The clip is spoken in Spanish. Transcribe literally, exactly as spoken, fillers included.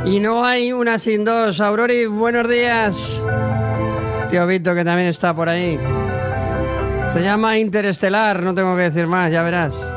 Y no hay una sin dos. Aurori, buenos días. Tío Vito, que también está por ahí. Se llama Interestelar, no tengo que decir más, ya verás.